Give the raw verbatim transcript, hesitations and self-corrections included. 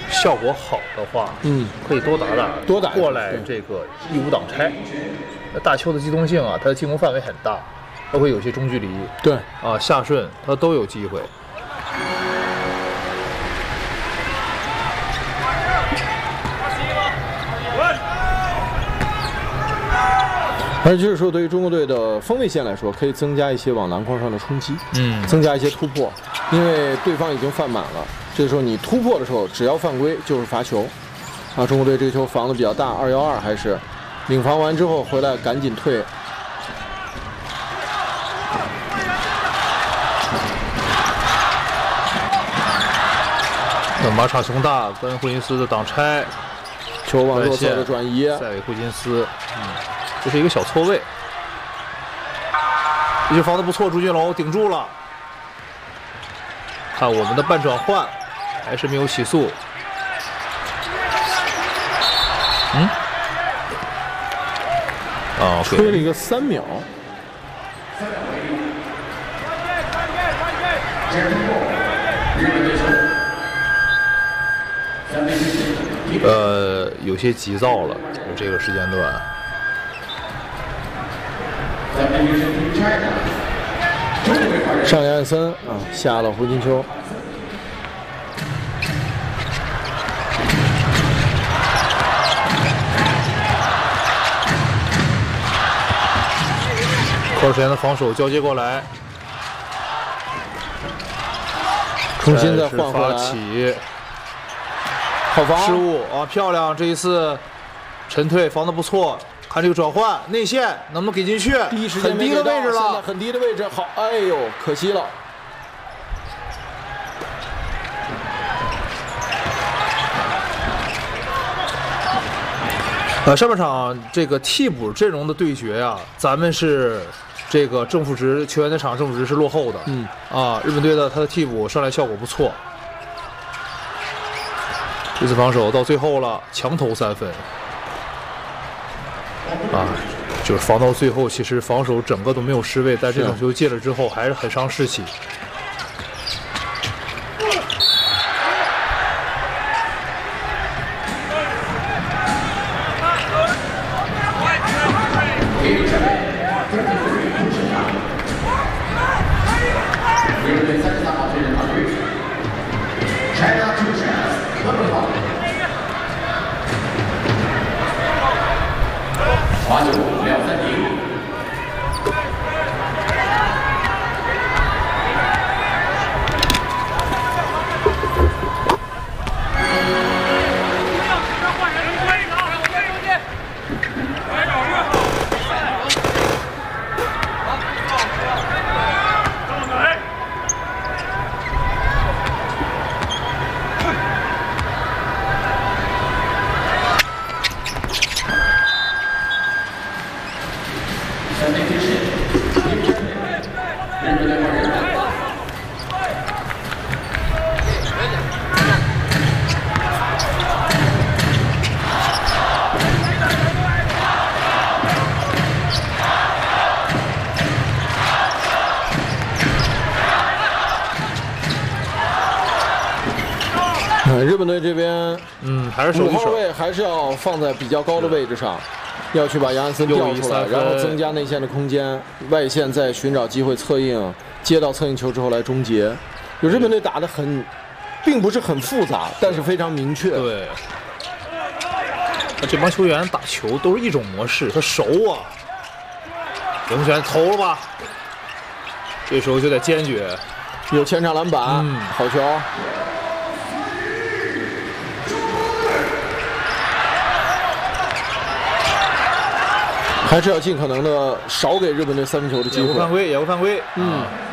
效果好的话， 嗯， 可以多打打， 多打过来这个义无挡拆。那大邱的机动性啊，他的进攻范围很大，包括有些中距离， 对啊，下顺他都有机会。 而就是说，对于中国队的锋卫线来说，可以增加一些往篮筐上的冲击， 嗯， 增加一些突破，因为对方已经犯满了。这个时候你突破的时候，只要犯规就是罚球。啊，中国队这个球防的比较大，二幺二还是领防完之后回来赶紧退。 那马场雄大跟霍金斯的挡拆， 球往右侧的转移， 塞维霍金斯，嗯。这是一个小错位，这球防的不错，朱俊龙顶住了。看我们的半转换，还是没有起速。嗯，啊， 吹了一个三秒。 呃，有些急躁了，就这个时间段。 上野暗森啊，下了胡金秋。 科尔时间的防守交接过来， 重新再换回来。 起， 好防失误啊，漂亮！这一次沉退防的不错。看这个转换，内线能不能给进去？ 第一时间很低的位置了， 很低的位置，好，哎呦，可惜了。 呃，上半场这个替补阵容的对决呀、啊，咱们是这个正负值球员的场正负值是落后的。 嗯啊，日本队的他的替补上来效果不错。这次防守到最后了，强投三分。啊，就是防到最后，其实防守整个都没有失位，但这种球进了之后还是很伤士气。 罚球两三零。 日本队这边， 嗯，还是五号位还是要放在比较高的位置上，要去把杨安森调出来，然后增加内线的空间，外线再寻找机会策应，接到策应球之后来终结。有日本队打得很，并不是很复杂，但是非常明确。 对，这帮球员打球都是一种模式，他熟啊。永选投了吧，这时候就得坚决。 有前场篮板，嗯，好球。还是要尽可能的少给日本队三分球的机会。 也会犯规，也会犯规。 嗯。 啊